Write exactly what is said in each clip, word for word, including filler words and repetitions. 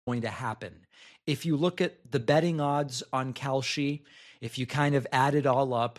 going to happen. If you look at the betting odds on Kalshi, if you kind of add it all up,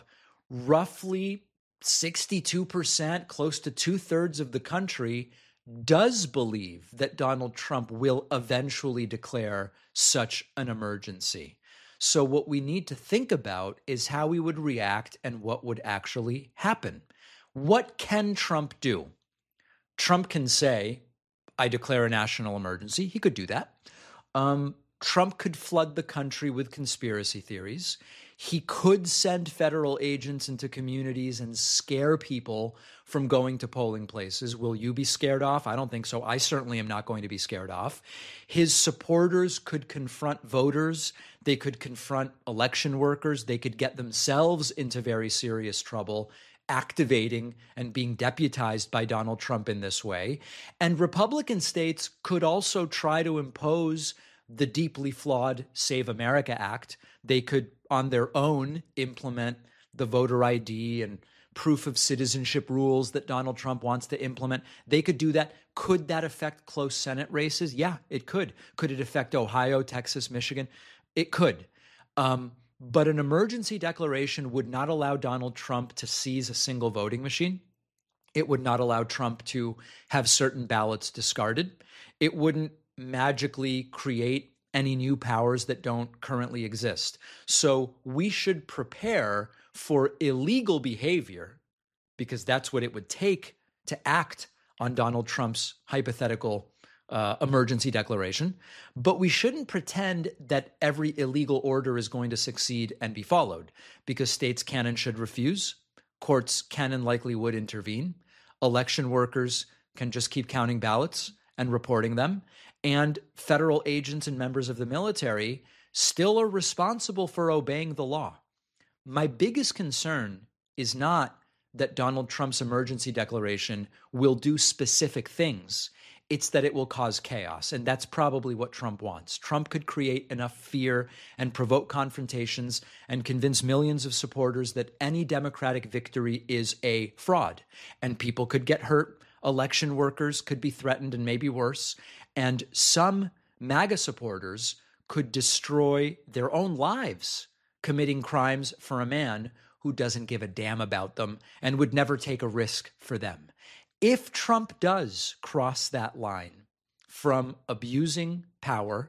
roughly sixty-two percent, close to two thirds of the country does believe that Donald Trump will eventually declare such an emergency. So what we need to think about is how we would react and what would actually happen. What can Trump do? Trump can say, I declare a national emergency. He could do that. Um, Trump could flood the country with conspiracy theories. He could send federal agents into communities and scare people from going to polling places. Will you be scared off? I don't think so. I certainly am not going to be scared off. His supporters could confront voters. They could confront election workers. They could get themselves into very serious trouble, activating and being deputized by Donald Trump in this way. And Republican states could also try to impose the deeply flawed Save America Act. They could, on their own, implement the voter I D and proof of citizenship rules that Donald Trump wants to implement. They could do that. Could that affect close Senate races? Yeah, it could. Could it affect Ohio, Texas, Michigan? It could. Um, but an emergency declaration would not allow Donald Trump to seize a single voting machine. It would not allow Trump to have certain ballots discarded. It wouldn't magically create any new powers that don't currently exist. So we should prepare for illegal behavior, because that's what it would take to act on Donald Trump's hypothetical uh, emergency declaration. But we shouldn't pretend that every illegal order is going to succeed and be followed, because states can and should refuse. Courts can and likely would intervene. Election workers can just keep counting ballots and reporting them. And federal agents and members of the military still are responsible for obeying the law. My biggest concern is not that Donald Trump's emergency declaration will do specific things. It's that it will cause chaos. And that's probably what Trump wants. Trump could create enough fear and provoke confrontations and convince millions of supporters that any Democratic victory is a fraud. And people could get hurt. Election workers could be threatened, and maybe worse. And some MAGA supporters could destroy their own lives committing crimes for a man who doesn't give a damn about them and would never take a risk for them. If Trump does cross that line from abusing power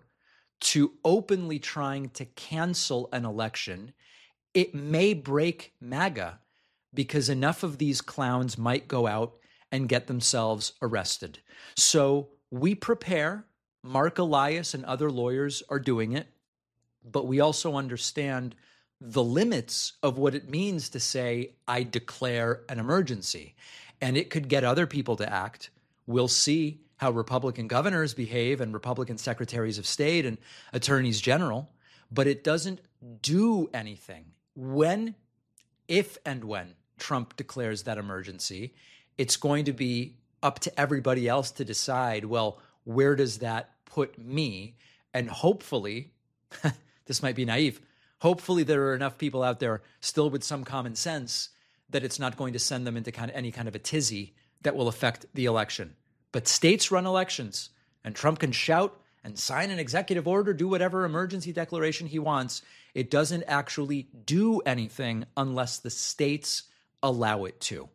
to openly trying to cancel an election, it may break MAGA, because enough of these clowns might go out and get themselves arrested. So we prepare. Mark Elias and other lawyers are doing it, but we also understand the limits of what it means to say, I declare an emergency. And it could get other people to act. We'll see how Republican governors behave and Republican secretaries of state and attorneys general, but it doesn't do anything. When, if and when Trump declares that emergency, it's going to be up to everybody else to decide, well, where does that put me? And hopefully, this might be naive, hopefully there are enough people out there still with some common sense that it's not going to send them into kind of any kind of a tizzy that will affect the election. But states run elections, and Trump can shout and sign an executive order, do whatever emergency declaration he wants. It doesn't actually do anything unless the states allow it to.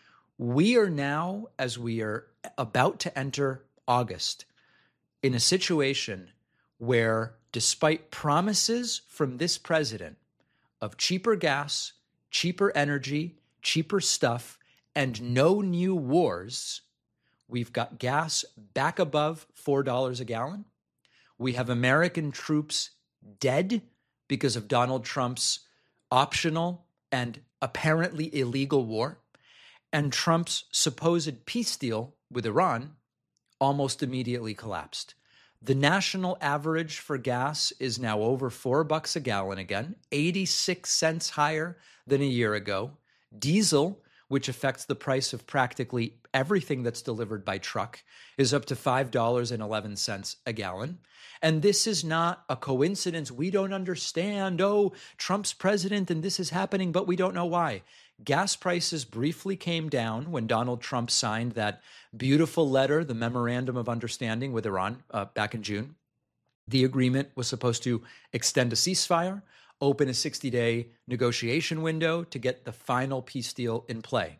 We are now, as we are about to enter August, in a situation where, despite promises from this president of cheaper gas, cheaper energy, cheaper stuff, and no new wars, we've got gas back above four dollars a gallon. We have American troops dead because of Donald Trump's optional and apparently illegal war. And Trump's supposed peace deal with Iran almost immediately collapsed. The national average for gas is now over four bucks a gallon again, eighty-six cents higher than a year ago. Diesel, which affects the price of practically everything that's delivered by truck, is up to five dollars and eleven cents a gallon. And this is not a coincidence. We don't understand. Oh, Trump's president and this is happening, but we don't know why. Gas prices briefly came down when Donald Trump signed that beautiful letter, the Memorandum of Understanding with Iran, uh, back in June. The agreement was supposed to extend a ceasefire, open a sixty-day negotiation window to get the final peace deal in play.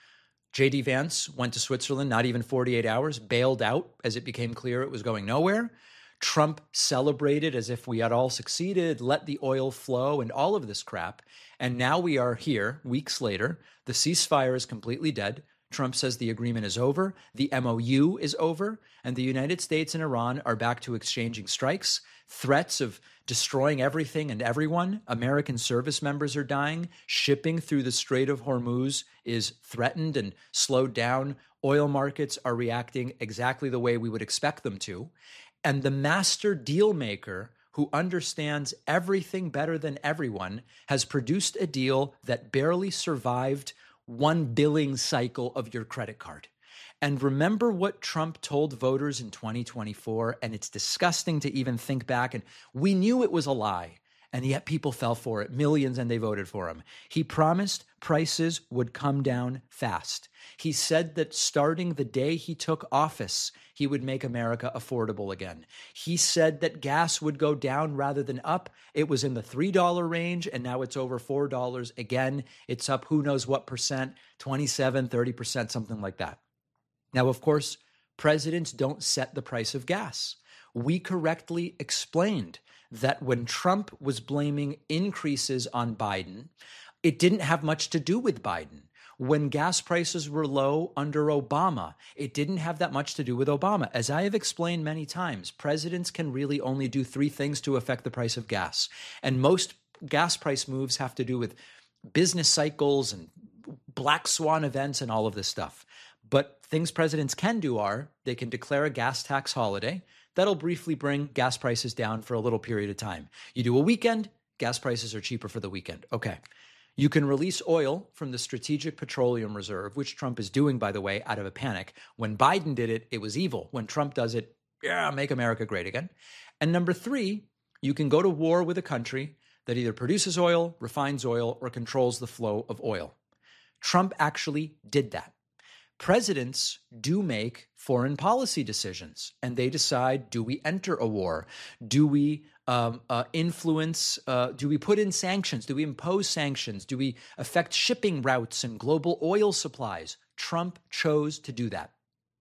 J D Vance went to Switzerland, not even forty-eight hours, bailed out as it became clear it was going nowhere. Trump celebrated as if we had all succeeded, let the oil flow, and all of this crap. And now we are here, weeks later. The ceasefire is completely dead. Trump says the agreement is over, the M O U is over, and the United States and Iran are back to exchanging strikes, threats of destroying everything and everyone. American service members are dying. Shipping through the Strait of Hormuz is threatened and slowed down. Oil markets are reacting exactly the way we would expect them to. And the master deal maker, who understands everything better than everyone, has produced a deal that barely survived one billing cycle of your credit card. And remember what Trump told voters in twenty twenty-four, and it's disgusting to even think back, and we knew it was a lie, and yet people fell for it, millions, and they voted for him. He promised prices would come down fast. He said that starting the day he took office, he would make America affordable again. He said that gas would go down rather than up. It was in the three dollars range, and now it's over four dollars again. It's up who knows what percent, twenty-seven, thirty percent, something like that. Now, of course, presidents don't set the price of gas. We correctly explained that when Trump was blaming increases on Biden, it didn't have much to do with Biden. When gas prices were low under Obama, it didn't have that much to do with Obama. As I have explained many times, presidents can really only do three things to affect the price of gas. And most gas price moves have to do with business cycles and black swan events and all of this stuff. But things presidents can do are they can declare a gas tax holiday. That'll briefly bring gas prices down for a little period of time. You do a weekend, gas prices are cheaper for the weekend. Okay. You can release oil from the Strategic Petroleum Reserve, which Trump is doing, by the way, out of a panic. When Biden did it, it was evil. When Trump does it, yeah, make America great again. And number three, you can go to war with a country that either produces oil, refines oil, or controls the flow of oil. Trump actually did that. Presidents do make foreign policy decisions, and they decide, do we enter a war? Do we um, uh, influence, uh, do we put in sanctions? Do we impose sanctions? Do we affect shipping routes and global oil supplies? Trump chose to do that.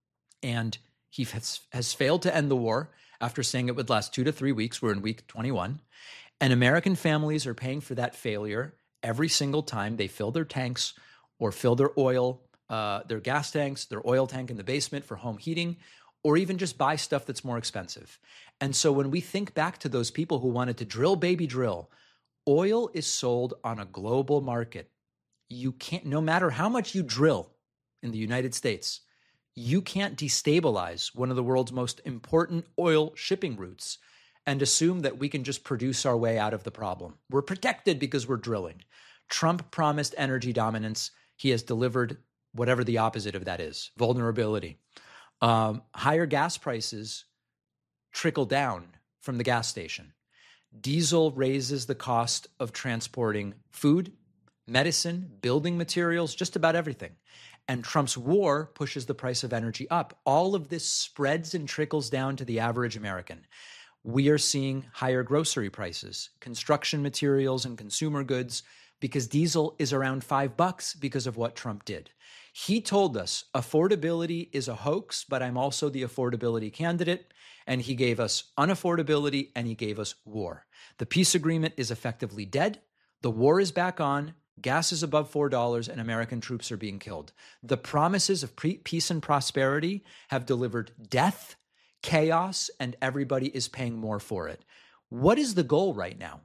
And he has, has failed to end the war after saying it would last two to three weeks. We're in week twenty-one. And American families are paying for that failure every single time they fill their tanks or fill their oil Uh, their gas tanks, their oil tank in the basement for home heating, or even just buy stuff that's more expensive. And so when we think back to those people who wanted to drill, baby, drill, oil is sold on a global market. You can't, no matter how much you drill in the United States, you can't destabilize one of the world's most important oil shipping routes and assume that we can just produce our way out of the problem. We're protected because we're drilling. Trump promised energy dominance. He has delivered whatever the opposite of that is, vulnerability. Um, higher gas prices trickle down from the gas station. Diesel raises the cost of transporting food, medicine, building materials, just about everything. And Trump's war pushes the price of energy up. All of this spreads and trickles down to the average American. We are seeing higher grocery prices, construction materials and consumer goods, because diesel is around five bucks because of what Trump did. He told us affordability is a hoax, but I'm also the affordability candidate. And he gave us unaffordability and he gave us war. The peace agreement is effectively dead. The war is back on. Gas is above four dollars and American troops are being killed. The promises of pre- peace and prosperity have delivered death, chaos, and everybody is paying more for it. What is the goal right now?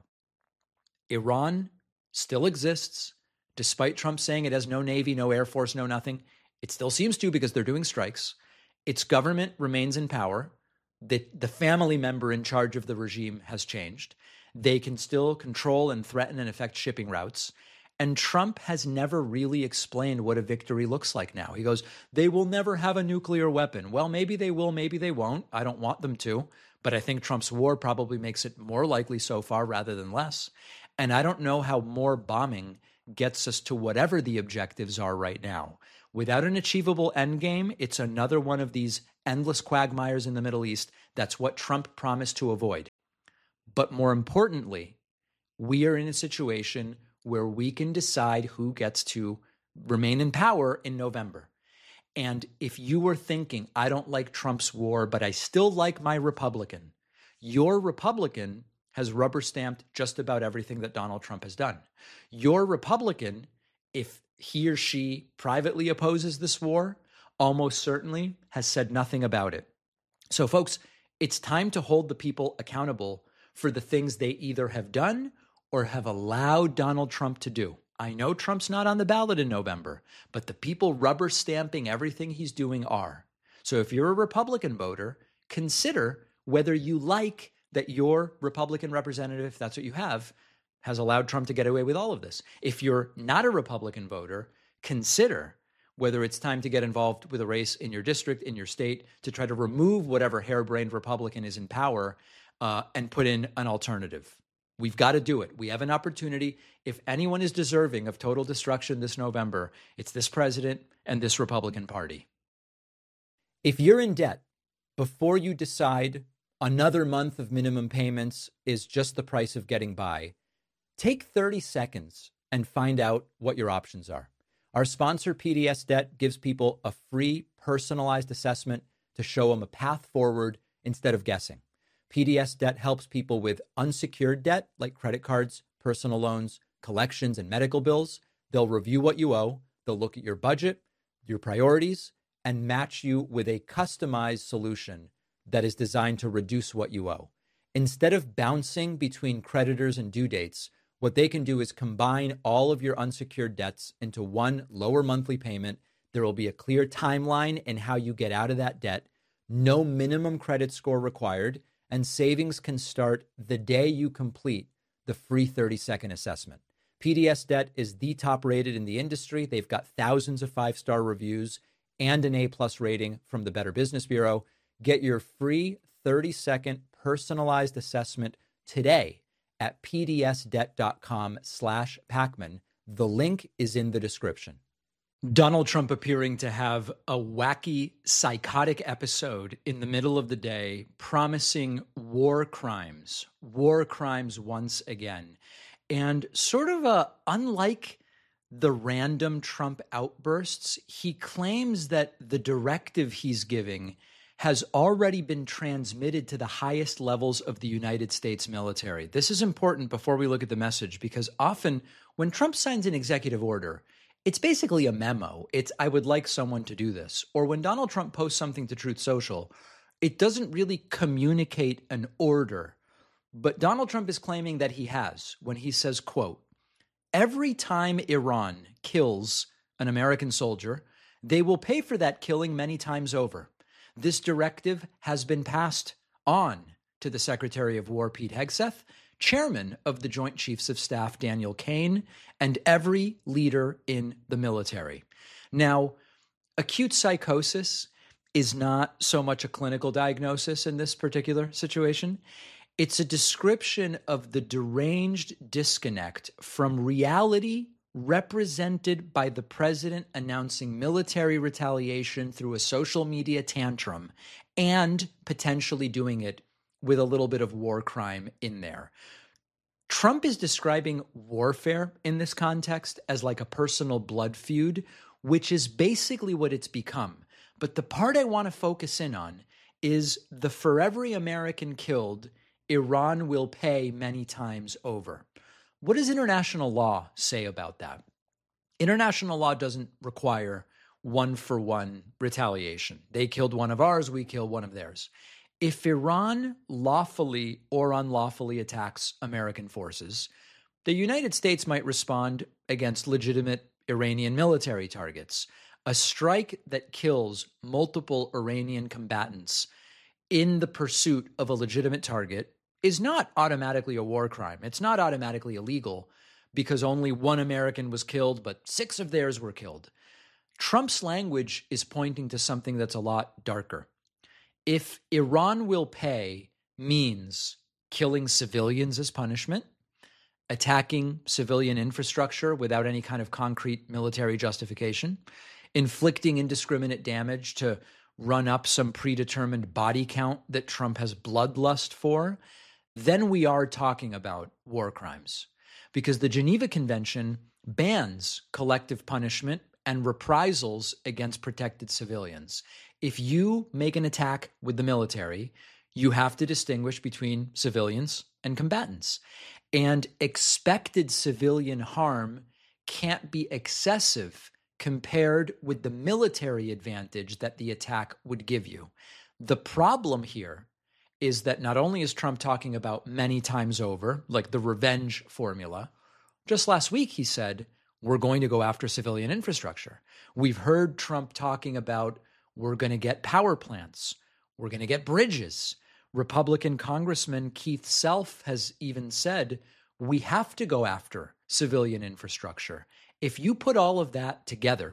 Iran still exists. Despite Trump saying it has no Navy, no Air Force, no nothing, it still seems to because they're doing strikes. Its government remains in power. The, the family member in charge of the regime has changed. They can still control and threaten and affect shipping routes. And Trump has never really explained what a victory looks like now. He goes, they will never have a nuclear weapon. Well, maybe they will, maybe they won't. I don't want them to. But I think Trump's war probably makes it more likely so far rather than less. And I don't know how more bombing gets us to whatever the objectives are right now. Without an achievable end game, it's another one of these endless quagmires in the Middle East. That's what Trump promised to avoid. But more importantly, we are in a situation where we can decide who gets to remain in power in November. And if you were thinking, I don't like Trump's war, but I still like my Republican, your Republican has rubber stamped just about everything that Donald Trump has done. Your Republican, if he or she privately opposes this war, almost certainly has said nothing about it. So, folks, it's time to hold the people accountable for the things they either have done or have allowed Donald Trump to do. I know Trump's not on the ballot in November, but the people rubber stamping everything he's doing are. So if you're a Republican voter, consider whether you like that your Republican representative, if that's what you have, has allowed Trump to get away with all of this. If you're not a Republican voter, consider whether it's time to get involved with a race in your district, in your state, to try to remove whatever harebrained Republican is in power uh, and put in an alternative. We've got to do it. We have an opportunity. If anyone is deserving of total destruction this November, it's this president and this Republican Party. If you're in debt, before you decide another month of minimum payments is just the price of getting by, take thirty seconds and find out what your options are. Our sponsor, P D S Debt, gives people a free personalized assessment to show them a path forward instead of guessing. P D S Debt helps people with unsecured debt like credit cards, personal loans, collections, and medical bills. They'll review what you owe. They'll look at your budget, your priorities, and match you with a customized solution that is designed to reduce what you owe. Instead of bouncing between creditors and due dates, what they can do is combine all of your unsecured debts into one lower monthly payment. There will be a clear timeline in how you get out of that debt, no minimum credit score required, and savings can start the day you complete the free thirty-second assessment. P D S Debt is the top rated in the industry. They've got thousands of five-star reviews and an A-plus rating from the Better Business Bureau. Get your free thirty-second personalized assessment today at pdsdebt.com slash Pacman. The link is in the description. Donald Trump appearing to have a wacky, psychotic episode in the middle of the day, promising war crimes, war crimes once again. And sort of a, unlike the random Trump outbursts, he claims that the directive he's giving has already been transmitted to the highest levels of the United States military. This is important before we look at the message, because often when Trump signs an executive order, it's basically a memo. It's, I would like someone to do this. Or when Donald Trump posts something to Truth Social, it doesn't really communicate an order. But Donald Trump is claiming that he has when he says, quote, every time Iran kills an American soldier, they will pay for that killing many times over. This directive has been passed on to the Secretary of War, Pete Hegseth, Chairman of the Joint Chiefs of Staff, Daniel Kaine, and every leader in the military. Now, acute psychosis is not so much a clinical diagnosis in this particular situation. It's a description of the deranged disconnect from reality represented by the president announcing military retaliation through a social media tantrum and potentially doing it with a little bit of war crime in there. Trump is describing warfare in this context as like a personal blood feud, which is basically what it's become. But the part I want to focus in on is the for every American killed, Iran will pay many times over. What does international law say about that? International law doesn't require one-for-one retaliation. They killed one of ours, we kill one of theirs. If Iran lawfully or unlawfully attacks American forces, the United States might respond against legitimate Iranian military targets. A strike that kills multiple Iranian combatants in the pursuit of a legitimate target is not automatically a war crime. It's not automatically illegal because only one American was killed, but six of theirs were killed. Trump's language is pointing to something that's a lot darker. If Iran will pay means killing civilians as punishment, attacking civilian infrastructure without any kind of concrete military justification, inflicting indiscriminate damage to run up some predetermined body count that Trump has bloodlust for, then we are talking about war crimes, because the Geneva Convention bans collective punishment and reprisals against protected civilians. If you make an attack with the military, you have to distinguish between civilians and combatants. And expected civilian harm can't be excessive compared with the military advantage that the attack would give you. The problem here is that not only is Trump talking about many times over, like the revenge formula, just last week he said, we're going to go after civilian infrastructure. We've heard Trump talking about, we're going to get power plants, we're going to get bridges. Republican Congressman Keith Self has even said, we have to go after civilian infrastructure. If you put all of that together,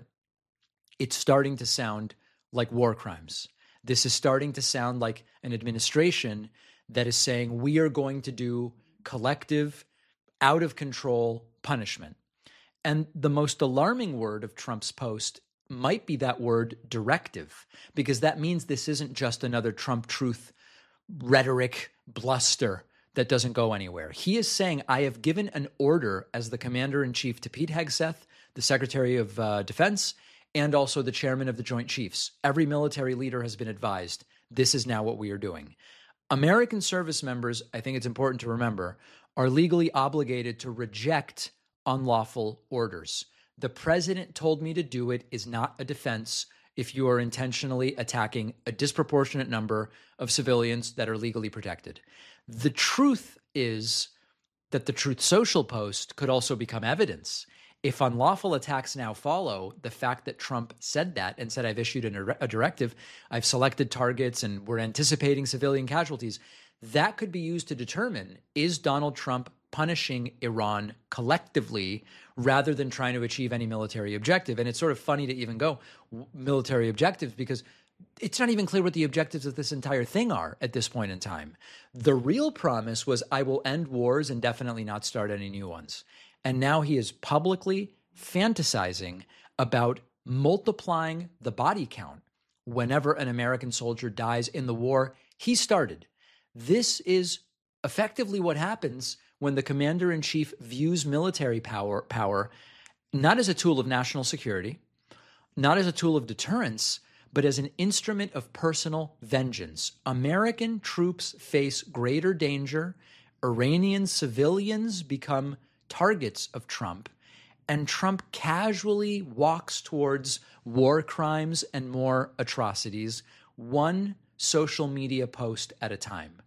it's starting to sound like war crimes. This is starting to sound like an administration that is saying we are going to do collective, out of control punishment. And the most alarming word of Trump's post might be that word directive, because that means this isn't just another Trump truth rhetoric bluster that doesn't go anywhere. He is saying, I have given an order as the commander-in-chief to Pete Hegseth, the Secretary of uh, Defense, and also the chairman of the Joint Chiefs. Every military leader has been advised, this is now what we are doing. American service members, I think it's important to remember, are legally obligated to reject unlawful orders. The president told me to do it is not a defense if you are intentionally attacking a disproportionate number of civilians that are legally protected. The truth is that the Truth Social post could also become evidence. If unlawful attacks now follow, the fact that Trump said that and said, I've issued a, a directive, I've selected targets, and we're anticipating civilian casualties, that could be used to determine, is Donald Trump punishing Iran collectively rather than trying to achieve any military objective? And it's sort of funny to even go military objectives, because it's not even clear what the objectives of this entire thing are at this point in time. The real promise was, I will end wars and definitely not start any new ones. And now he is publicly fantasizing about multiplying the body count whenever an American soldier dies in the war he started. This is effectively what happens when the commander-in-chief views military power, power not as a tool of national security, not as a tool of deterrence, but as an instrument of personal vengeance. American troops face greater danger. Iranian civilians become targets of Trump, and Trump casually walks towards war crimes and more atrocities, one social media post at a time.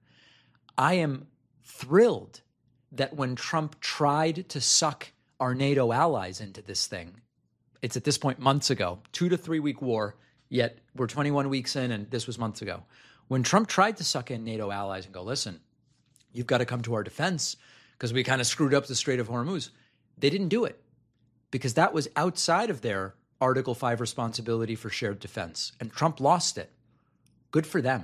I am thrilled that when Trump tried to suck our NATO allies into this thing, it's at this point months ago, two to three week war, yet we're twenty-one weeks in and this was months ago. When Trump tried to suck in NATO allies and go, listen, you've got to come to our defense because we kind of screwed up the Strait of Hormuz, they didn't do it because that was outside of their Article five responsibility for shared defense. And Trump lost it. Good for them,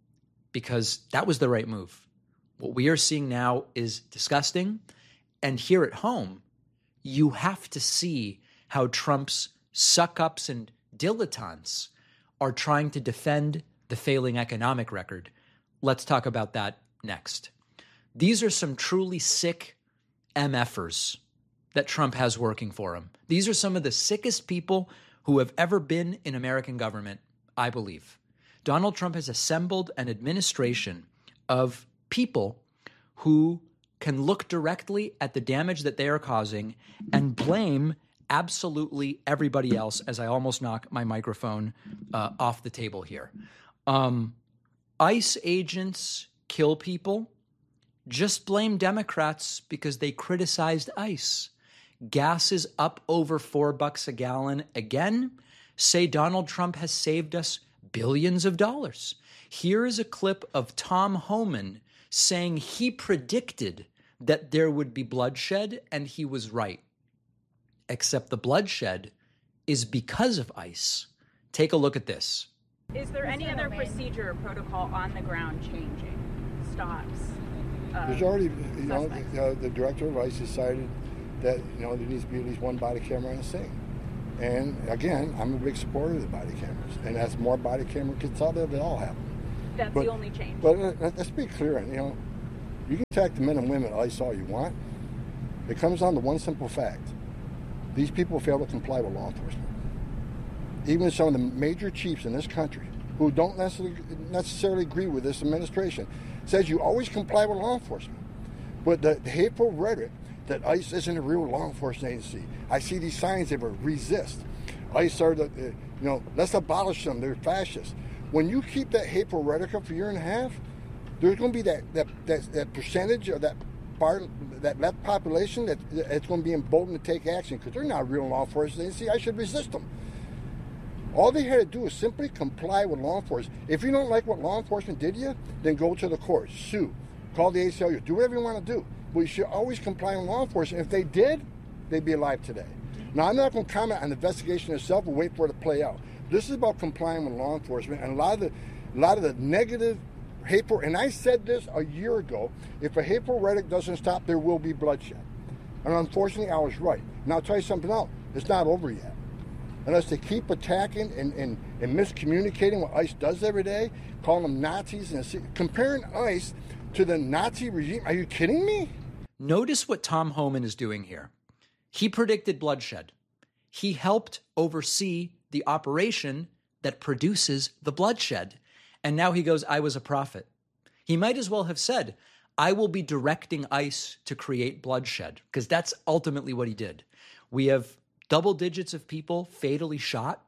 because that was the right move. What we are seeing now is disgusting. And here at home, you have to see how Trump's suck-ups and dilettantes are trying to defend the failing economic record. Let's talk about that next. These are some truly sick MFers that Trump has working for him. These are some of the sickest people who have ever been in American government, I believe. Donald Trump has assembled an administration of people who can look directly at the damage that they are causing and blame absolutely everybody else, as I almost knock my microphone uh, off the table here. Um, ICE agents kill people. Just blame Democrats because they criticized ICE. Gas is up over four bucks a gallon again. Say Donald Trump has saved us billions of dollars. Here is a clip of Tom Homan saying he predicted that there would be bloodshed, and he was right. Except the bloodshed is because of ICE. Take a look at this. Is there any other procedure or protocol on the ground changing? Stops? Uh, There's already, you know, the, uh, the director of ICE decided that, you know, there needs to be at least one body camera on the scene. And again, I'm a big supporter of the body cameras. And as more body camera gets out there, they all happen. That's but, the only change. But uh, let's be clear, you know, You can attack the men and women at ICE all you want. It comes down to one simple fact. These people fail to comply with law enforcement. Even some of the major chiefs in this country who don't necessarily, necessarily agree with this administration says you always comply with law enforcement. But the, the hateful rhetoric that ICE isn't a real law enforcement agency. I see these signs that were resist. ICE are the, uh, you know, let's abolish them. They're fascists. When you keep that hateful rhetoric up for a year and a half, there's going to be that that, that, that percentage of that part, that left population that it's going to be emboldened to take action because they're not a real law enforcement agency. I should resist them. All they had to do is simply comply with law enforcement. If you don't like what law enforcement did to you, then go to the courts, sue, call the A C L U, do whatever you want to do. But you should always comply with law enforcement. If they did, they'd be alive today. Now, I'm not going to comment on the investigation itself. We'll wait for it to play out. This is about complying with law enforcement, and a lot of the, a lot of the negative, hateful. And I said this a year ago. If a hateful rhetoric doesn't stop, there will be bloodshed. And unfortunately, I was right. Now, I'll tell you something else. It's not over yet. Unless they keep attacking and, and, and miscommunicating what ICE does every day, calling them Nazis and comparing ICE to the Nazi regime. Are you kidding me? Notice what Tom Homan is doing here. He predicted bloodshed. He helped oversee the operation that produces the bloodshed. And now he goes, I was a prophet. He might as well have said, I will be directing ICE to create bloodshed, because that's ultimately what he did. We have double digits of people fatally shot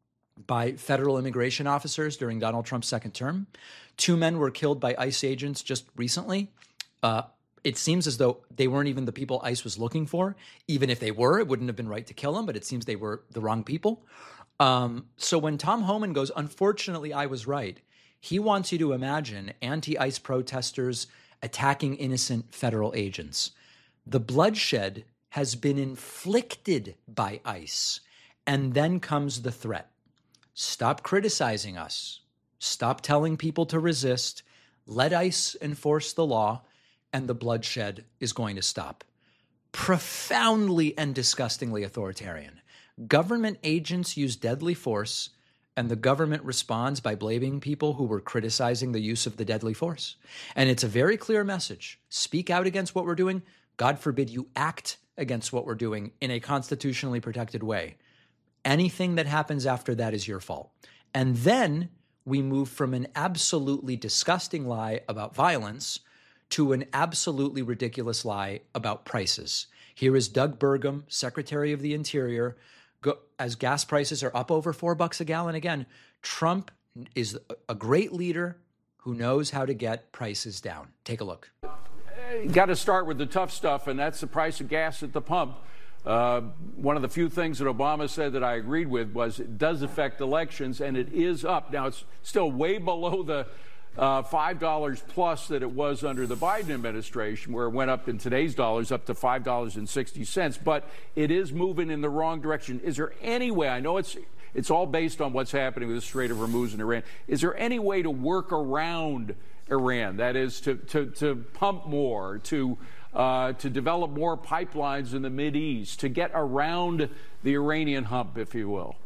by federal immigration officers during Donald Trump's second term. Two men were killed by ICE agents just recently. Uh, it seems as though they weren't even the people ICE was looking for. Even if they were, it wouldn't have been right to kill them, but it seems they were the wrong people. Um, so when Tom Homan goes, unfortunately, I was right, he wants you to imagine anti-ICE protesters attacking innocent federal agents. The bloodshed has been inflicted by ICE. And then comes the threat. Stop criticizing us. Stop telling people to resist. Let ICE enforce the law, and the bloodshed is going to stop. Profoundly and disgustingly authoritarian. Government agents use deadly force, and the government responds by blaming people who were criticizing the use of the deadly force. And it's a very clear message. Speak out against what we're doing. God forbid you act against what we're doing in a constitutionally protected way. Anything that happens after that is your fault. And then we move from an absolutely disgusting lie about violence to an absolutely ridiculous lie about prices. Here is Doug Burgum, Secretary of the Interior. Go, as gas prices are up over four bucks a gallon again, Trump is a great leader who knows how to get prices down. Take a look. Got to start with the tough stuff, and that's the price of gas at the pump. Uh, one of the few things that Obama said that I agreed with was it does affect elections, and it is up. Now, it's still way below the uh, five dollars plus that it was under the Biden administration, where it went up in today's dollars up to five dollars and sixty cents. But it is moving in the wrong direction. Is there any way, I know it's it's all based on what's happening with the Strait of Hormuz and Iran, is there any way to work around Iran, that is to, to, to pump more, to uh, to develop more pipelines in the Mideast, to get around the Iranian hump, if you will?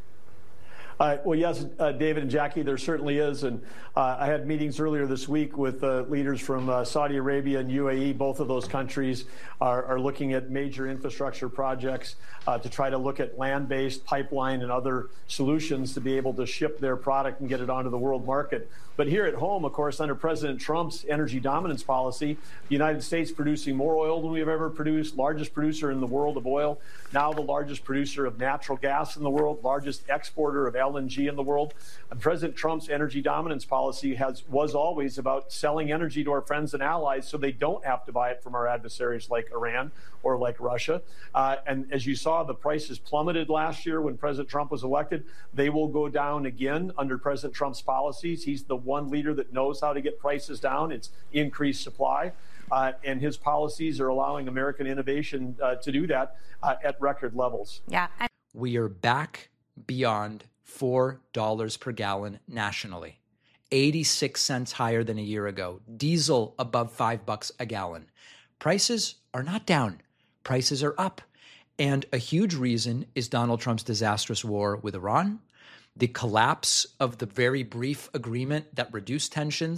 Uh, well, yes, uh, David and Jackie, there certainly is. And uh, I had meetings earlier this week with uh, leaders from uh, Saudi Arabia and U A E. Both of those countries are, are looking at major infrastructure projects uh, to try to look at land-based pipeline and other solutions to be able to ship their product and get it onto the world market. But here at home, of course, under President Trump's energy dominance policy, the United States producing more oil than we have ever produced, largest producer in the world of oil, now the largest producer of natural gas in the world, largest exporter of L N G in the world. And President Trump's energy dominance policy has was always about selling energy to our friends and allies so they don't have to buy it from our adversaries like Iran or like Russia. Uh, and as you saw, the prices plummeted last year when President Trump was elected. They will go down again under President Trump's policies. He's the one leader that knows how to get prices down. It's increased supply. Uh, and his policies are allowing American innovation uh, to do that uh, at record levels. Yeah. We are back beyond four dollars per gallon nationally, eighty-six cents higher than a year ago. Diesel above five bucks a gallon. Prices are not down. Prices are up. And a huge reason is Donald Trump's disastrous war with Iran, the collapse of the very brief agreement that reduced tensions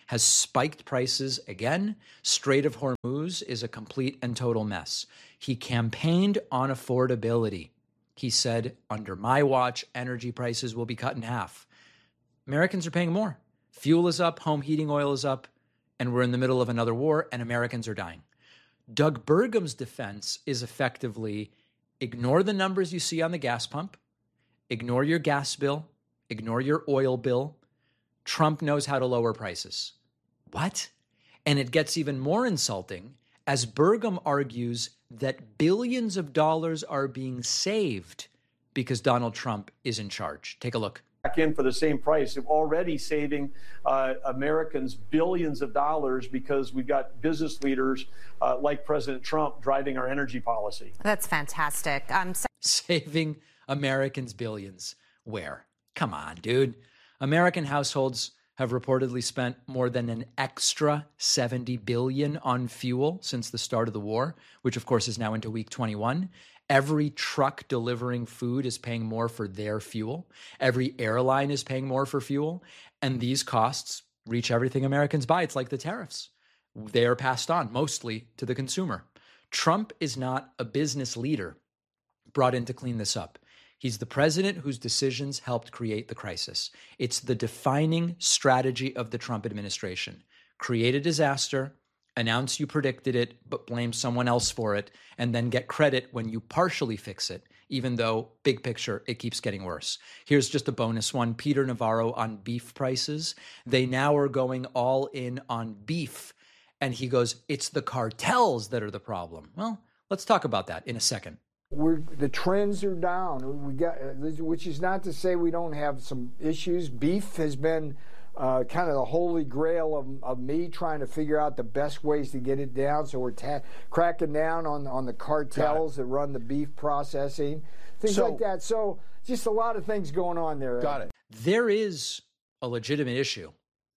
has spiked prices again. Strait of Hormuz is a complete and total mess. He campaigned on affordability. He said, under my watch, energy prices will be cut in half. Americans are paying more. Fuel is up, home heating oil is up, and we're in the middle of another war, and Americans are dying. Doug Burgum's defense is effectively ignore the numbers you see on the gas pump, ignore your gas bill, ignore your oil bill. Trump knows how to lower prices. What? And it gets even more insulting as Burgum argues that billions of dollars are being saved because Donald Trump is in charge. Take a look. Back in for the same price, of already saving uh, Americans billions of dollars because we've got business leaders uh, like President Trump driving our energy policy. That's fantastic. Um, so- Saving Americans billions. Where? Come on, dude. American households have reportedly spent more than an extra seventy billion dollars on fuel since the start of the war, which of course is now into week twenty-one. Every truck delivering food is paying more for their fuel. Every airline is paying more for fuel. And these costs reach everything Americans buy. It's like the tariffs. They are passed on mostly to the consumer. Trump is not a business leader brought in to clean this up. He's the president whose decisions helped create the crisis. It's the defining strategy of the Trump administration. Create a disaster, announce you predicted it, but blame someone else for it, and then get credit when you partially fix it, even though, big picture, it keeps getting worse. Here's just a bonus one. Peter Navarro on beef prices. They now are going all in on beef. And he goes, it's the cartels that are the problem. Well, let's talk about that in a second. We're, the trends are down. We got, which is not to say we don't have some issues. Beef has been uh, kind of the holy grail of, of me trying to figure out the best ways to get it down. So we're ta- cracking down on on the cartels that run the beef processing, things so, like that. So just a lot of things going on there. Got it. There is a legitimate issue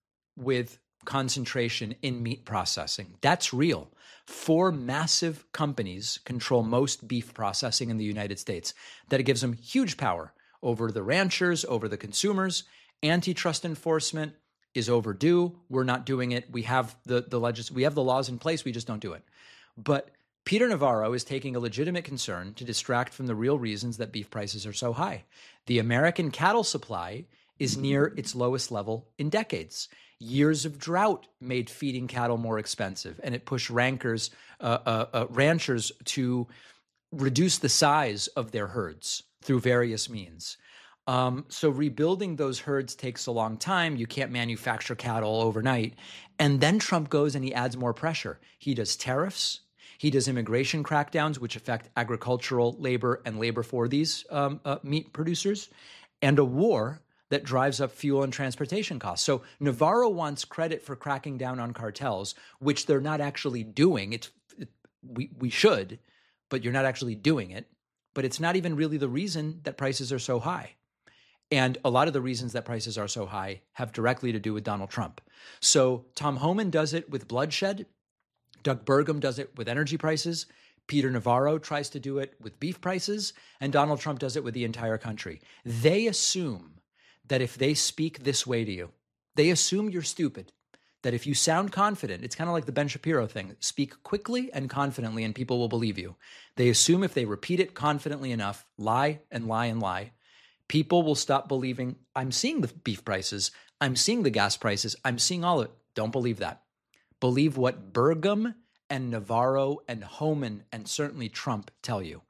with concentration in meat processing. That's real. Four massive companies control most beef processing in the United States. That it gives them huge power over the ranchers, over the consumers. Antitrust enforcement is overdue. We're not doing it. We have the the legis- we have the laws in place. We just don't do it. But Peter Navarro is taking a legitimate concern to distract from the real reasons that beef prices are so high. The American cattle supply is near its lowest level in decades. Years of drought made feeding cattle more expensive, and it pushed rankers, uh, uh, uh, ranchers to reduce the size of their herds through various means. Um, so rebuilding those herds takes a long time. You can't manufacture cattle overnight. And then Trump goes and he adds more pressure. He does tariffs. He does immigration crackdowns, which affect agricultural labor and labor for these um, uh, meat producers, and a war that drives up fuel and transportation costs. So Navarro wants credit for cracking down on cartels, which they're not actually doing. It's it, we we should, but you're not actually doing it. But it's not even really the reason that prices are so high. And a lot of the reasons that prices are so high have directly to do with Donald Trump. So Tom Homan does it with bloodshed. Doug Burgum does it with energy prices. Peter Navarro tries to do it with beef prices. And Donald Trump does it with the entire country. They assume that if they speak this way to you, they assume you're stupid. That if you sound confident, it's kind of like the Ben Shapiro thing. Speak quickly and confidently and people will believe you. They assume if they repeat it confidently enough, lie and lie and lie, people will stop believing, I'm seeing the beef prices, I'm seeing the gas prices, I'm seeing all of it. Don't believe that. Believe what Burgum and Navarro and Homan and certainly Trump tell you.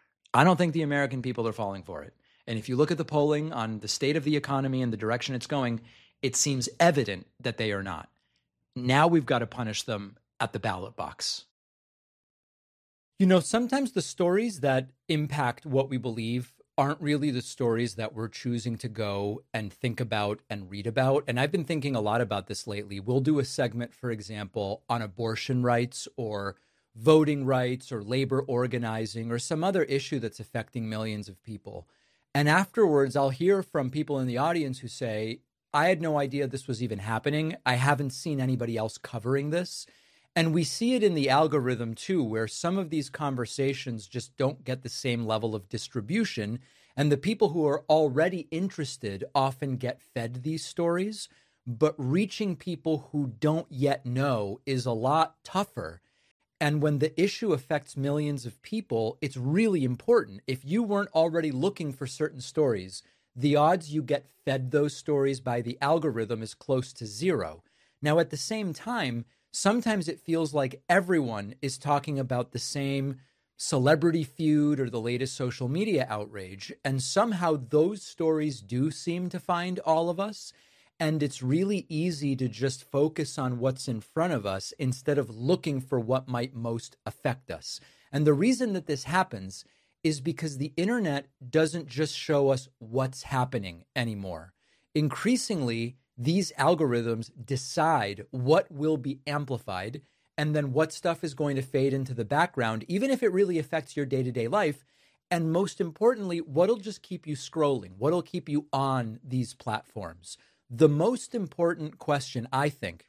I don't think the American people are falling for it. And if you look at the polling on the state of the economy and the direction it's going, it seems evident that they are not. Now we've got to punish them at the ballot box. You know, sometimes the stories that impact what we believe aren't really the stories that we're choosing to go and think about and read about. And I've been thinking a lot about this lately. We'll do a segment, for example, on abortion rights or voting rights or labor organizing or some other issue that's affecting millions of people. And afterwards, I'll hear from people in the audience who say, I had no idea this was even happening. I haven't seen anybody else covering this. And we see it in the algorithm, too, where some of these conversations just don't get the same level of distribution. And the people who are already interested often get fed these stories. but reaching people who don't yet know is a lot tougher. And when the issue affects millions of people, it's really important. If you weren't already looking for certain stories, the odds you get fed those stories by the algorithm is close to zero. Now, at the same time, sometimes it feels like everyone is talking about the same celebrity feud or the latest social media outrage. And somehow those stories do seem to find all of us. And it's really easy to just focus on what's in front of us instead of looking for what might most affect us. And the reason that this happens is because the internet doesn't just show us what's happening anymore. Increasingly, these algorithms decide what will be amplified and then what stuff is going to fade into the background, even if it really affects your day-to-day life. And most importantly, what'll just keep you scrolling, what'll keep you on these platforms. The most important question, I think,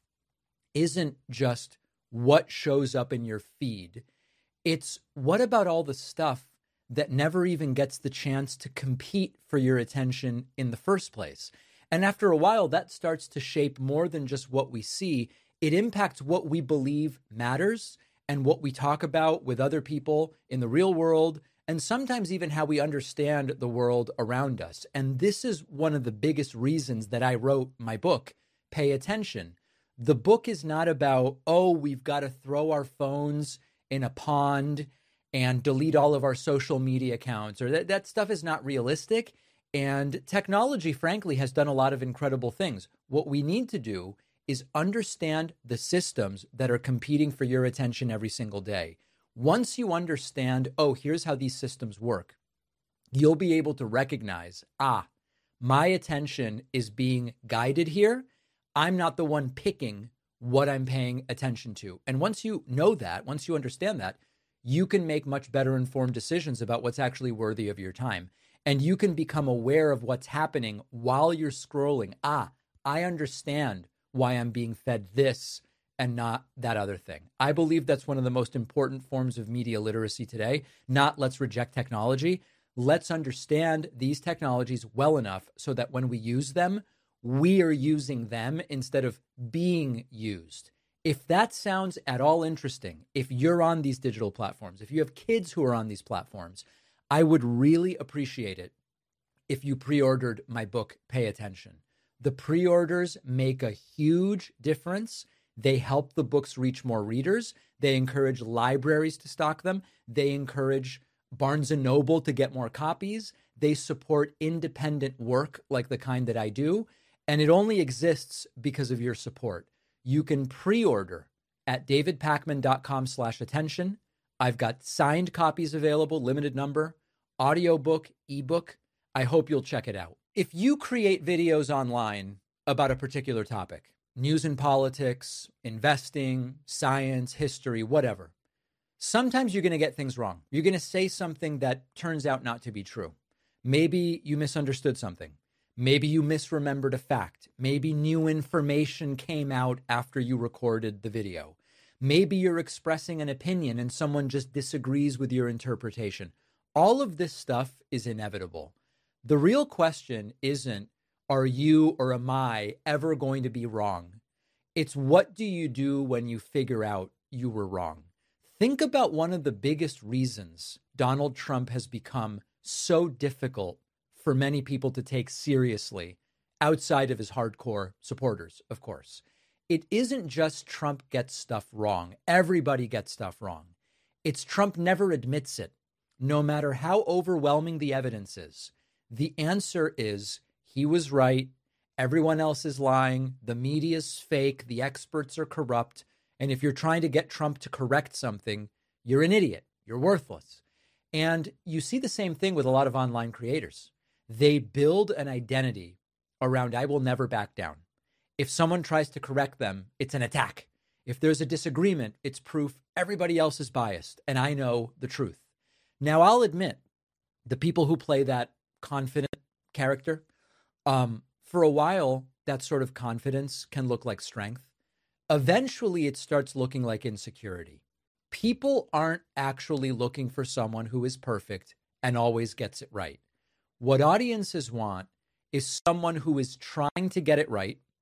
isn't just what shows up in your feed. It's what about all the stuff that never even gets the chance to compete for your attention in the first place? And after a while, that starts to shape more than just what we see. It impacts what we believe matters and what we talk about with other people in the real world, and sometimes even how we understand the world around us. And this is one of the biggest reasons that I wrote my book, Pay Attention. The book is not about, oh, we've got to throw our phones in a pond and delete all of our social media accounts, or that, that stuff is not realistic. And technology, frankly, has done a lot of incredible things. What we need to do is understand the systems that are competing for your attention every single day. Once you understand, oh, here's how these systems work, you'll be able to recognize, ah, my attention is being guided here. I'm not the one picking what I'm paying attention to. And once you know that, once you understand that, you can make much better informed decisions about what's actually worthy of your time. And you can become aware of what's happening while you're scrolling. Ah, I understand why I'm being fed this and not that other thing. I believe that's one of the most important forms of media literacy today. Not let's reject technology. Let's understand these technologies well enough so that when we use them, we are using them instead of being used. If that sounds at all interesting, if you're on these digital platforms, if you have kids who are on these platforms, I would really appreciate it if you pre-ordered my book, Pay Attention. The pre-orders make a huge difference. They help the books reach more readers. They encourage libraries to stock them. They encourage Barnes and Noble to get more copies. They support independent work like the kind that I do. And it only exists because of your support. You can pre-order at davidpakman.com slash attention. I've got signed copies available, limited number, audiobook, ebook. I hope you'll check it out. If you create videos online about a particular topic, news and politics, investing, science, history, whatever, sometimes you're going to get things wrong. You're going to say something that turns out not to be true. Maybe you misunderstood something. Maybe you misremembered a fact. Maybe new information came out after you recorded the video. Maybe you're expressing an opinion and someone just disagrees with your interpretation. All of this stuff is inevitable. The real question isn't, are you or am I ever going to be wrong? It's what do you do when you figure out you were wrong? Think about one of the biggest reasons Donald Trump has become so difficult for many people to take seriously, outside of his hardcore supporters, of course. It isn't just Trump gets stuff wrong. Everybody gets stuff wrong. It's Trump never admits it, no matter how overwhelming the evidence is. The answer is he was right. Everyone else is lying. The media's fake. The experts are corrupt. And if you're trying to get Trump to correct something, you're an idiot. You're worthless. And you see the same thing with a lot of online creators. They build an identity around, I will never back down. If someone tries to correct them, it's an attack. If there's a disagreement, it's proof everybody else is biased and I know the truth. Now, I'll admit, the people who play that confident character, um, for a while, that sort of confidence can look like strength. Eventually, it starts looking like insecurity. People aren't actually looking for someone who is perfect and always gets it right. What audiences want is someone who is trying to get it right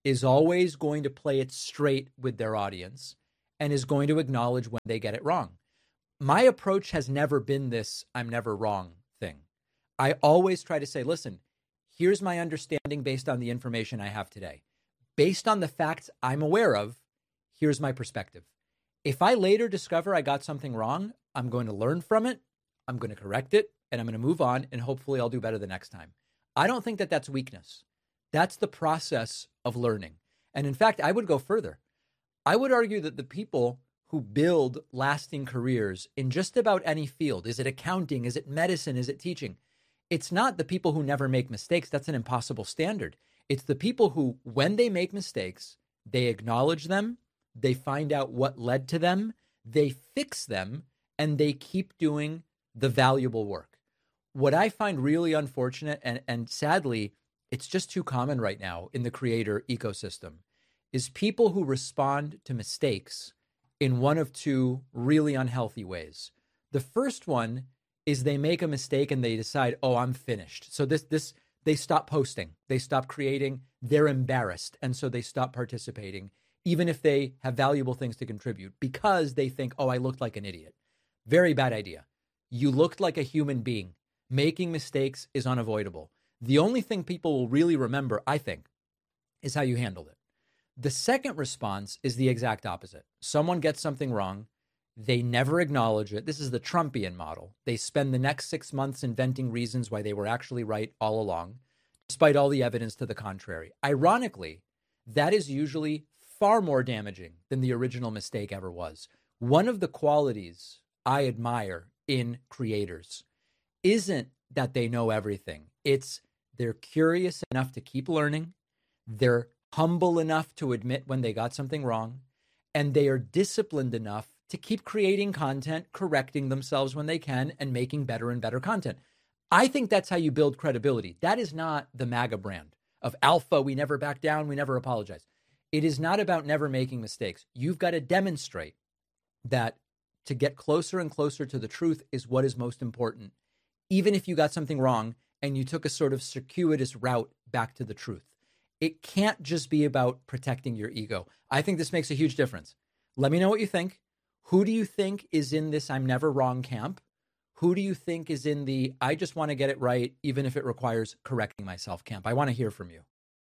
is always going to play it straight with their audience and is going to acknowledge when they get it wrong. My approach has never been this I'm never wrong thing. I always try to say, listen, here's my understanding based on the information I have today. Based on the facts I'm aware of, here's my perspective. If I later discover I got something wrong, I'm going to learn from it, I'm going to correct it, and I'm going to move on, and hopefully I'll do better the next time. I don't think that that's weakness. That's the process of learning. And in fact, I would go further. I would argue that the people who build lasting careers in just about any field, is it accounting, is it medicine, is it teaching? It's not the people who never make mistakes. That's an impossible standard. It's the people who, when they make mistakes, they acknowledge them, they find out what led to them, they fix them, and they keep doing the valuable work. What I find really unfortunate, and, and sadly, it's just too common right now in the creator ecosystem, is people who respond to mistakes in one of two really unhealthy ways. The first one is they make a mistake and they decide, oh, I'm finished. So this, this, they stop posting, they stop creating, they're embarrassed. And so they stop participating, even if they have valuable things to contribute, because they think, oh, I looked like an idiot. Very bad idea. You looked like a human being. Making mistakes is unavoidable. The only thing people will really remember, I think, is how you handled it. The second response is the exact opposite. Someone gets something wrong. They never acknowledge it. This is the Trumpian model. They spend the next six months inventing reasons why they were actually right all along, despite all the evidence to the contrary. Ironically, that is usually far more damaging than the original mistake ever was. One of the qualities I admire in creators isn't that they know everything. It's they're curious enough to keep learning. They're humble enough to admit when they got something wrong. And they are disciplined enough to keep creating content, correcting themselves when they can, and making better and better content. I think that's how you build credibility. That is not the MAGA brand of alpha. We never back down. We never apologize. It is not about never making mistakes. You've got to demonstrate that to get closer and closer to the truth is what is most important, even if you got something wrong and you took a sort of circuitous route back to the truth. It can't just be about protecting your ego. I think this makes a huge difference. Let me know what you think. Who do you think is in this I'm never wrong camp? Who do you think is in the I just want to get it right, even if it requires correcting myself camp? I want to hear from you.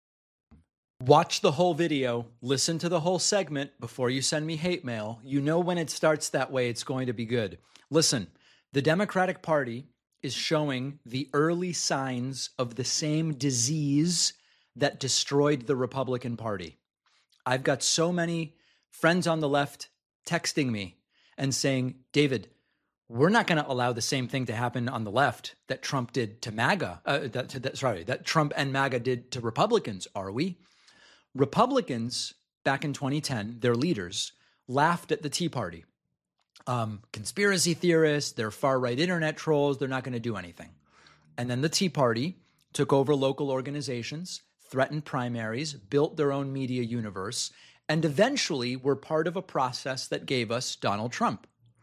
Watch the whole video, listen to the whole segment before you send me hate mail. You know when it starts that way, it's going to be good. Listen, the Democratic Party is showing the early signs of the same disease that destroyed the Republican Party. I've got so many friends on the left texting me and saying, David, we're not going to allow the same thing to happen on the left that Trump did to MAGA, uh, that, that, sorry, that Trump and MAGA did to Republicans, are we? Republicans, back in twenty ten, their leaders laughed at the Tea Party. Um, conspiracy theorists, they're far-right internet trolls, they're not going to do anything. And then the Tea Party took over local organizations, threatened primaries, built their own media universe, and eventually were part of a process that gave us Donald Trump.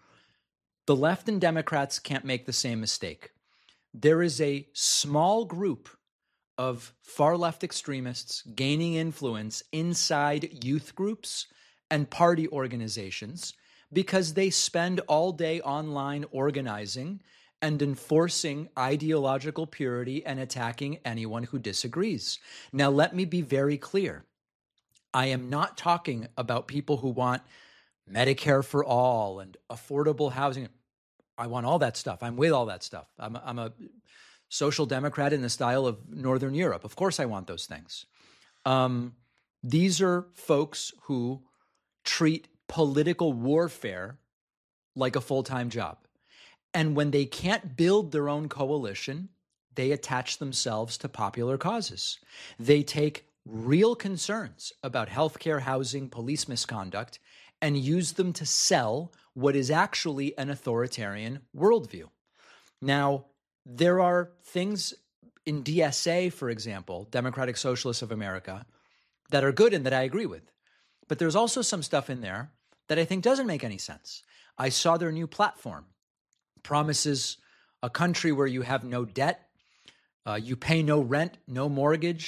The left and Democrats can't make the same mistake. There is a small group of far-left extremists gaining influence inside youth groups and party organizations because they spend all day online organizing and enforcing ideological purity and attacking anyone who disagrees. Now, let me be very clear. I am not talking about people who want Medicare for all and affordable housing. I want all that stuff. I'm with all that stuff. I'm a, I'm a social democrat in the style of Northern Europe. Of course I want those things. Um, these are folks who treat political warfare like a full-time job. And when they can't build their own coalition, they attach themselves to popular causes. They take real concerns about healthcare, housing, police misconduct, and use them to sell what is actually an authoritarian worldview. Now, there are things in D S A, for example, Democratic Socialists of America, that are good and that I agree with. But there's also some stuff in there that I think doesn't make any sense. I saw their new platform. Promises a country where you have no debt, uh, you pay no rent, no mortgage,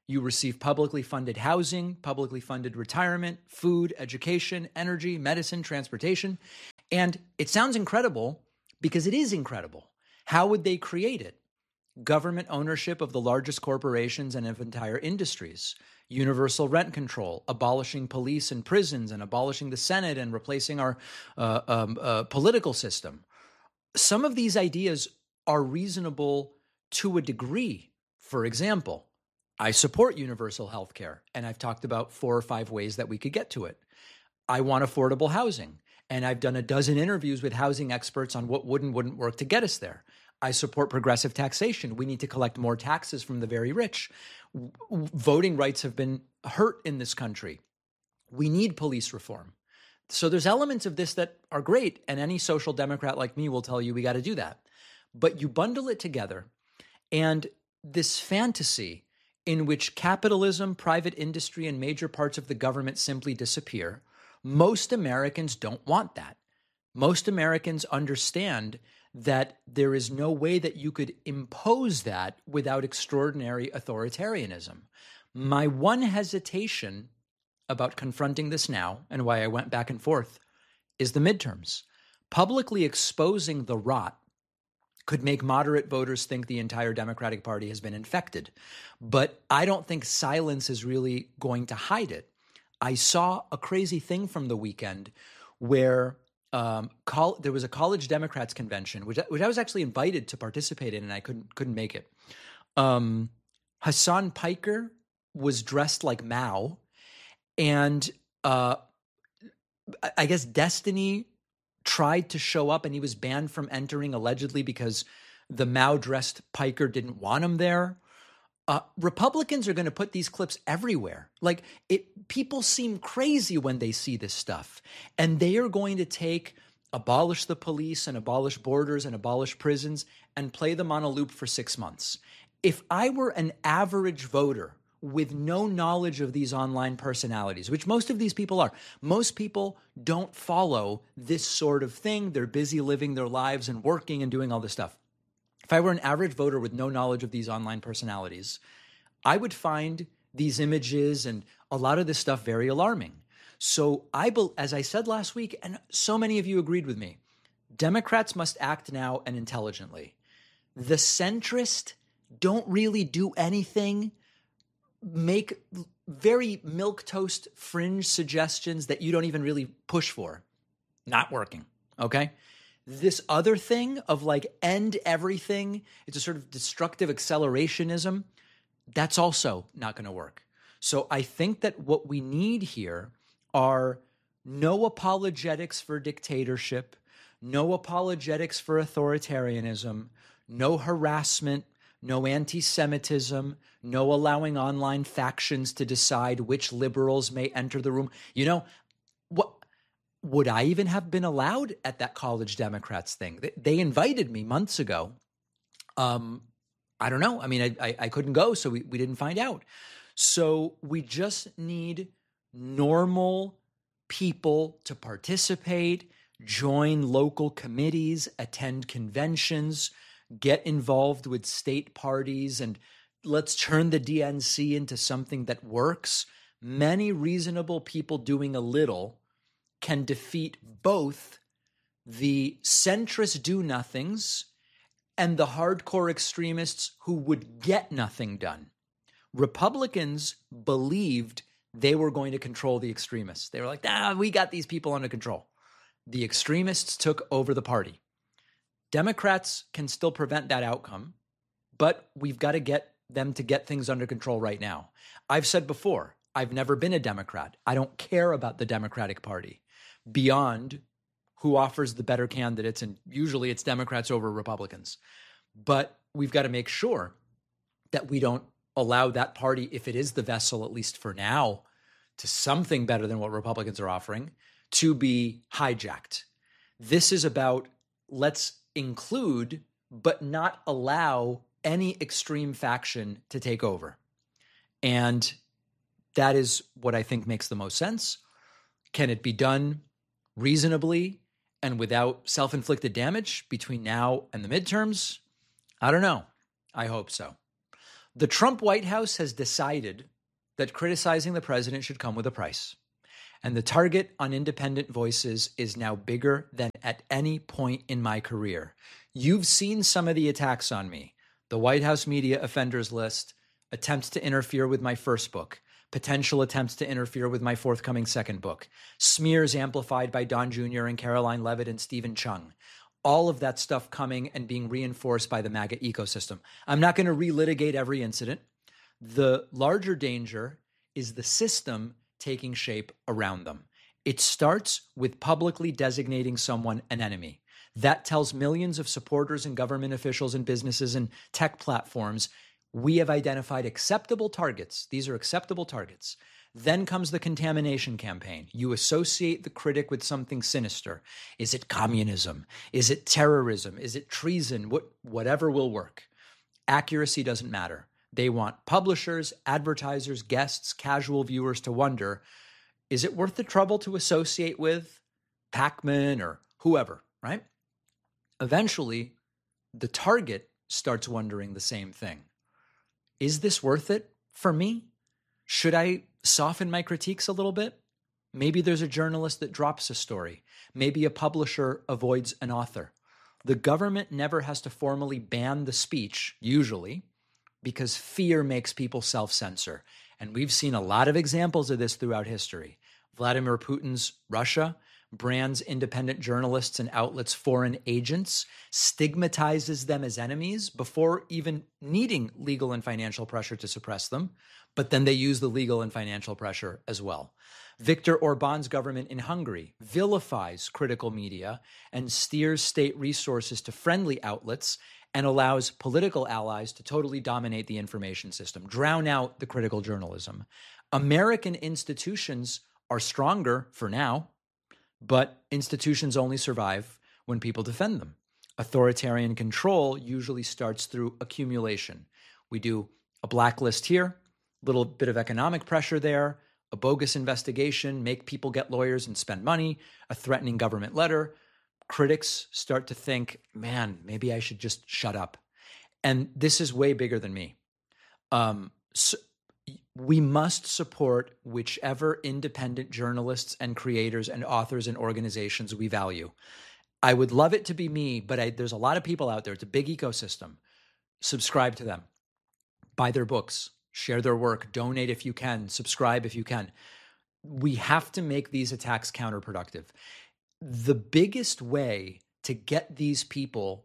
You receive publicly funded housing, publicly funded retirement, food, education, energy, medicine, transportation. And it sounds incredible because it is incredible. How would they create it? Government ownership of the largest corporations and of entire industries, universal rent control, abolishing police and prisons, and abolishing the Senate and replacing our uh, um, uh, political system. Some of these ideas are reasonable to a degree. For example, I support universal health care, and I've talked about four or five ways that we could get to it. I want affordable housing, and I've done a dozen interviews with housing experts on what would and wouldn't work to get us there. I support progressive taxation. We need to collect more taxes from the very rich. Voting rights have been hurt in this country. We need police reform. So there's elements of this that are great, and any social democrat like me will tell you we got to do that. But you bundle it together, and this fantasy in which capitalism, private industry, and major parts of the government simply disappear, most Americans don't want that. Most Americans understand that there is no way that you could impose that without extraordinary authoritarianism. My one hesitation about confronting this now, and why I went back and forth, is the midterms. Publicly exposing the rot could make moderate voters think the entire Democratic Party has been infected. But I don't think silence is really going to hide it. I saw a crazy thing from the weekend where um, col- there was a college Democrats convention, which, which I was actually invited to participate in, and I couldn't couldn't make it. Um, Hassan Piker was dressed like Mao, and uh, I guess Destiny tried to show up, and he was banned from entering allegedly because the Mao-dressed Piker didn't want him there. Uh, Republicans are going to put these clips everywhere. Like it, people seem crazy when they see this stuff, and they are going to take abolish the police and abolish borders and abolish prisons and play them on a loop for six months. If I were an average voter with no knowledge of these online personalities, which most of these people are. Most people don't follow this sort of thing. They're busy living their lives and working and doing all this stuff. If I were an average voter with no knowledge of these online personalities, I would find these images and a lot of this stuff very alarming. So I, as I said last week, and so many of you agreed with me, Democrats must act now and intelligently. The centrist don't really do anything, make very milquetoast fringe suggestions that you don't even really push for. Not working, okay? This other thing of like end everything, it's a sort of destructive accelerationism, that's also not going to work. So I think that what we need here are no apologetics for dictatorship, no apologetics for authoritarianism, no harassment, no anti-Semitism, no allowing online factions to decide which liberals may enter the room. You know, what would I even have been allowed at that college Democrats thing? They, they invited me months ago. Um, I don't know. I mean, I, I, I couldn't go, so we, we didn't find out. So we just need normal people to participate, join local committees, attend conventions, get involved with state parties, and let's turn the D N C into something that works. Many reasonable people doing a little can defeat both the centrist do-nothings and the hardcore extremists who would get nothing done. Republicans believed they were going to control the extremists. They were like, ah, we got these people under control. The extremists took over the party. Democrats can still prevent that outcome, but we've got to get them to get things under control right now. I've said before, I've never been a Democrat. I don't care about the Democratic Party beyond who offers the better candidates, and usually it's Democrats over Republicans. But we've got to make sure that we don't allow that party, if it is the vessel, at least for now, to something better than what Republicans are offering, to be hijacked. This is about let's include but not allow any extreme faction to take over. And that is what I think makes the most sense. Can it be done reasonably and without self-inflicted damage between now and the midterms? I don't know. I hope so. The Trump White House has decided that criticizing the president should come with a price. And the target on independent voices is now bigger than at any point in my career. You've seen some of the attacks on me. The White House media offenders list, attempts to interfere with my first book, potential attempts to interfere with my forthcoming second book, smears amplified by Don Junior and Caroline Levitt and Stephen Chung. All of that stuff coming and being reinforced by the MAGA ecosystem. I'm not going to relitigate every incident. The larger danger is the system taking shape around them. It starts with publicly designating someone an enemy. That tells millions of supporters and government officials and businesses and tech platforms, we have identified acceptable targets. These are acceptable targets. Then comes the contamination campaign. You associate the critic with something sinister. Is it communism? Is it terrorism? Is it treason? What, whatever will work. Accuracy doesn't matter. They want publishers, advertisers, guests, casual viewers to wonder, is it worth the trouble to associate with Pacman or whoever, right? Eventually, the target starts wondering the same thing. Is this worth it for me? Should I soften my critiques a little bit? Maybe there's a journalist that drops a story. Maybe a publisher avoids an author. The government never has to formally ban the speech, usually, because fear makes people self-censor. And we've seen a lot of examples of this throughout history. Vladimir Putin's Russia brands independent journalists and outlets foreign agents, stigmatizes them as enemies before even needing legal and financial pressure to suppress them, but then they use the legal and financial pressure as well. Viktor Orban's government in Hungary vilifies critical media and steers state resources to friendly outlets and allows political allies to totally dominate the information system, drown out the critical journalism. American institutions are stronger for now, but institutions only survive when people defend them. Authoritarian control usually starts through accumulation. We do a blacklist here, a little bit of economic pressure there, a bogus investigation, make people get lawyers and spend money, a threatening government letter. Critics start to think, man, maybe I should just shut up. And this is way bigger than me. Um, so we must support whichever independent journalists and creators and authors and organizations we value. I would love it to be me, but I, there's a lot of people out there. It's a big ecosystem. Subscribe to them. Buy their books. Share their work. Donate if you can. Subscribe if you can. We have to make these attacks counterproductive. The biggest way to get these people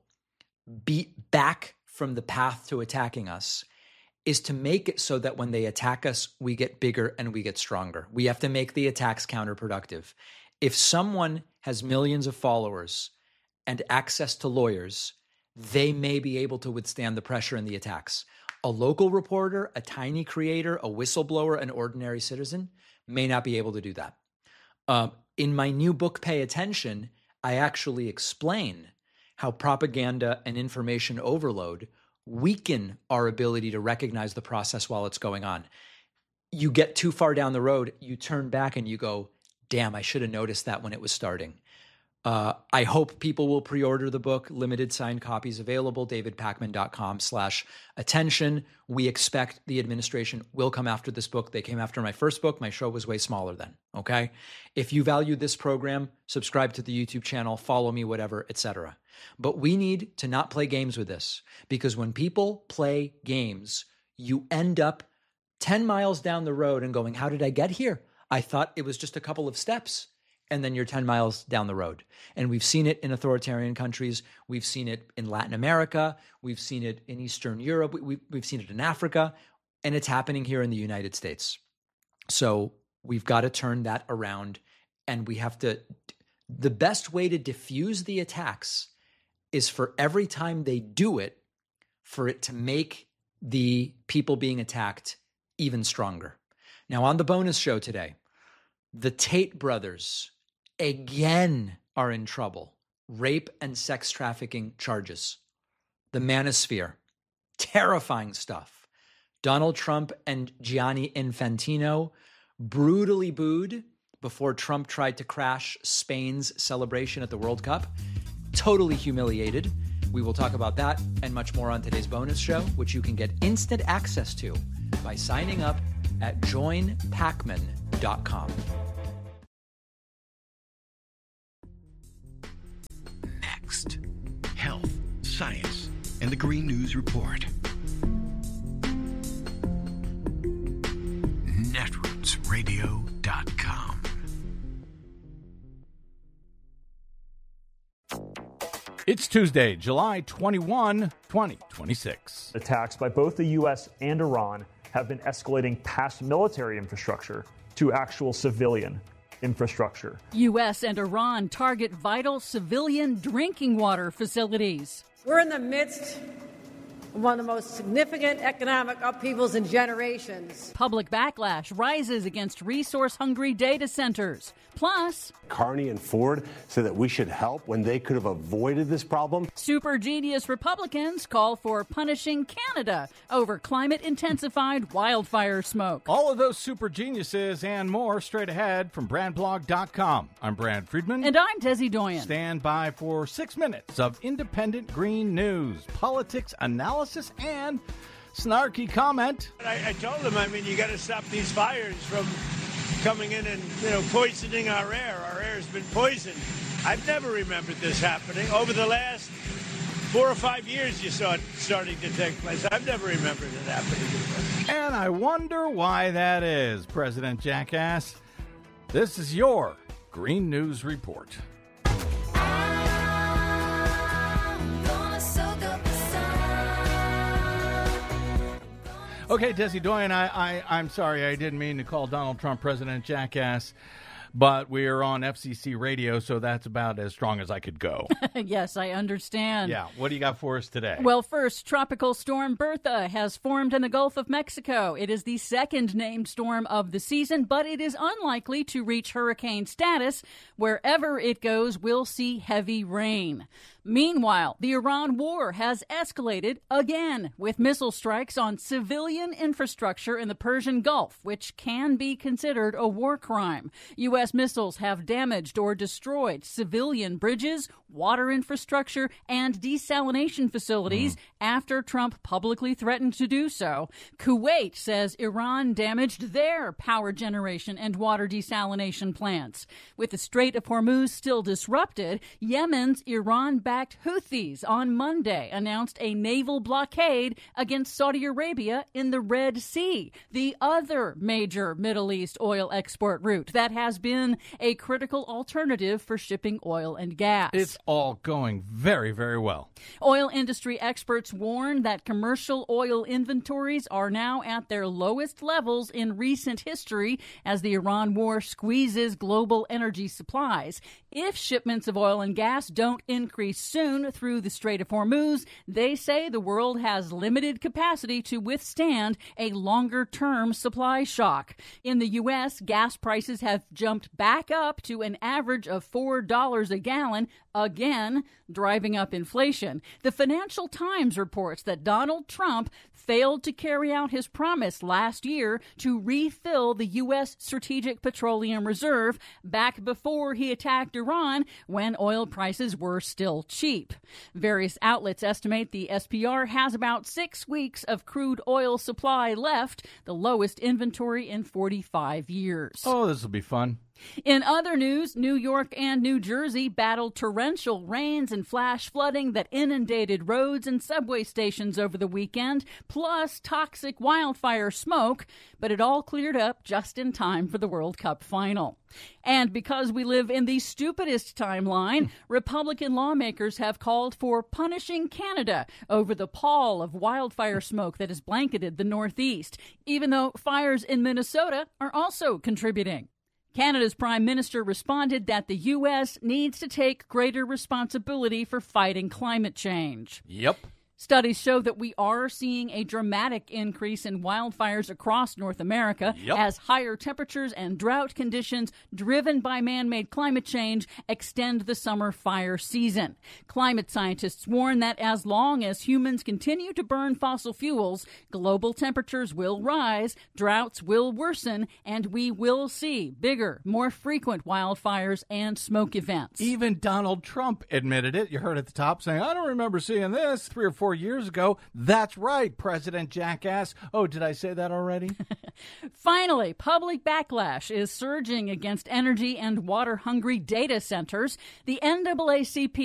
beat back from the path to attacking us is to make it so that when they attack us, we get bigger and we get stronger. We have to make the attacks counterproductive. If someone has millions of followers and access to lawyers, they may be able to withstand the pressure and the attacks. A local reporter, a tiny creator, a whistleblower, an ordinary citizen may not be able to do that. Um, in my new book, Pay Attention, I actually explain how propaganda and information overload weaken our ability to recognize the process while it's going on. You get too far down the road, you turn back and you go, damn, I should have noticed that when it was starting. Uh, I hope people will pre-order the book. Limited signed copies available, davidpakman.com slash attention. We expect the administration will come after this book. They came after my first book. My show was way smaller then, okay? If you value this program, subscribe to the YouTube channel, follow me, whatever, et cetera. But we need to not play games with this, because when people play games, you end up ten miles down the road and going, how did I get here? I thought it was just a couple of steps. And then you're ten miles down the road. And we've seen it in authoritarian countries. We've seen it in Latin America. We've seen it in Eastern Europe. We, we've seen it in Africa. And it's happening here in the United States. So we've got to turn that around. And we have to, the best way to diffuse the attacks is for every time they do it, for it to make the people being attacked even stronger. Now, on the bonus show today, the Tate brothers again are in trouble. Rape and sex trafficking charges. The Manosphere. Terrifying stuff. Donald Trump and Gianni Infantino brutally booed before Trump tried to crash Spain's celebration at the World Cup. Totally humiliated. We will talk about that and much more on today's bonus show, which you can get instant access to by signing up at join pacman dot com. Next, health, science, and the Green News Report. netroots radio dot com. It's Tuesday, July twenty-first, twenty twenty-six. Attacks by both the U S and Iran have been escalating past military infrastructure to actual civilian infrastructure. U S and Iran target vital civilian drinking water facilities. We're in the midst of one of the most significant economic upheavals in generations. Public backlash rises against resource-hungry data centers. Plus, Carney and Ford say that we should help when they could have avoided this problem. Super genius Republicans call for punishing Canada over climate-intensified wildfire smoke. All of those super geniuses and more straight ahead from brand blog dot com. I'm Brad Friedman. And I'm Desi Doyen. Stand by for six minutes of independent green news, politics, analysis, and snarky comment. I, I told them, I mean, you got to stop these fires from coming in and, you know, poisoning our air. Our air has been poisoned. I've never remembered this happening. Over the last four or five years, you saw it starting to take place. I've never remembered it happening before. And I wonder why that is, President Jackass. This is your Green News Report. Okay, Desi Doyen, I, I, I'm sorry, I didn't mean to call Donald Trump President Jackass, but we are on F C C radio, so that's about as strong as I could go. Yes, I understand. Yeah, what do you got for us today? Well, first, Tropical Storm Bertha has formed in the Gulf of Mexico. It is the second named storm of the season, but it is unlikely to reach hurricane status. Wherever it goes, we'll see heavy rain. Meanwhile, the Iran war has escalated again with missile strikes on civilian infrastructure in the Persian Gulf, which can be considered a war crime. U S missiles have damaged or destroyed civilian bridges, water infrastructure, and desalination facilities mm. after Trump publicly threatened to do so. Kuwait says Iran damaged their power generation and water desalination plants. With the Strait of Hormuz still disrupted, Yemen's Iran-backed Houthis on Monday announced a naval blockade against Saudi Arabia in the Red Sea, the other major Middle East oil export route that has been a critical alternative for shipping oil and gas. It's all going very, very well. Oil industry experts warn that commercial oil inventories are now at their lowest levels in recent history as the Iran war squeezes global energy supplies. If shipments of oil and gas don't increase soon through the Strait of Hormuz, they say the world has limited capacity to withstand a longer-term supply shock. In the U S, gas prices have jumped back up to an average of four dollars a gallon, again driving up inflation. The Financial Times reports that Donald Trump failed to carry out his promise last year to refill the U S Strategic Petroleum Reserve back before he attacked Iran when oil prices were still cheap. Various outlets estimate the S P R has about six weeks of crude oil supply left, the lowest inventory in forty-five years. Oh, this will be fun. In other news, New York and New Jersey battled torrential rains and flash flooding that inundated roads and subway stations over the weekend, plus toxic wildfire smoke, but it all cleared up just in time for the World Cup final. And because we live in the stupidest timeline, Republican lawmakers have called for punishing Canada over the pall of wildfire smoke that has blanketed the Northeast, even though fires in Minnesota are also contributing. Canada's Prime Minister responded that the U S needs to take greater responsibility for fighting climate change. Yep. Studies show that we are seeing a dramatic increase in wildfires across North America Yep. as higher temperatures and drought conditions driven by man-made climate change extend the summer fire season. Climate scientists warn that as long as humans continue to burn fossil fuels, global temperatures will rise, droughts will worsen, and we will see bigger, more frequent wildfires and smoke events. Even Donald Trump admitted it. You heard at the top saying, I don't remember seeing this three or four years ago. That's right, President Jackass. Oh, did I say that already? Finally, public backlash is surging against energy and water-hungry data centers. The N double A C P